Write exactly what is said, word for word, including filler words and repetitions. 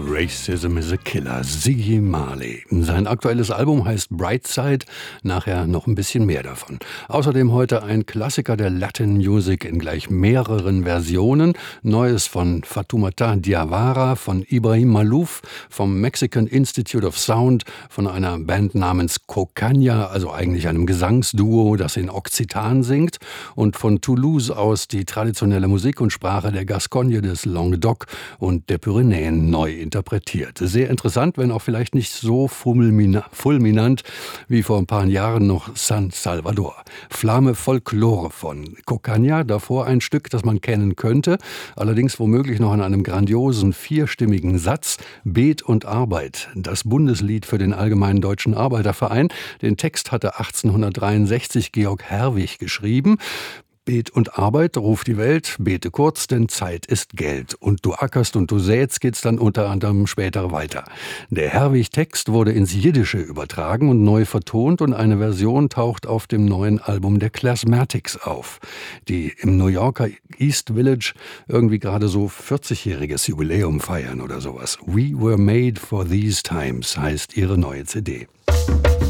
Racism is a Killer, Ziggy Marley. Sein aktuelles Album heißt Brightside, nachher noch ein bisschen mehr davon. Außerdem heute ein Klassiker der Latin Music in gleich mehreren Versionen. Neues von Fatoumata Diawara, von Ibrahim Malouf, vom Mexican Institute of Sound, von einer Band namens Cocaña, also eigentlich einem Gesangsduo, das in Okzitan singt, und von Toulouse aus die traditionelle Musik und Sprache der Gascogne, des Languedoc und der Pyrenäen neu interpretiert. Sehr interessant, wenn auch vielleicht nicht so fulmina- fulminant wie vor ein paar Jahren noch San Salvador. Flamme Folklore von Cocaña, davor ein Stück, das man kennen könnte, allerdings womöglich noch in einem grandiosen vierstimmigen Satz, Bet und Arbeit, das Bundeslied für den Allgemeinen Deutschen Arbeiterverein. Den Text hatte achtzehnhundertdreiundsechzig Georg Herwig geschrieben. Bet und Arbeit, ruft die Welt, bete kurz, denn Zeit ist Geld. Und du ackerst und du sätst, geht's dann unter anderem später weiter. Der Herwig-Text wurde ins Jiddische übertragen und neu vertont und eine Version taucht auf dem neuen Album der Classmatics auf, die im New Yorker East Village irgendwie gerade so vierzigjähriges Jubiläum feiern oder sowas. We were made for these times heißt ihre neue C D.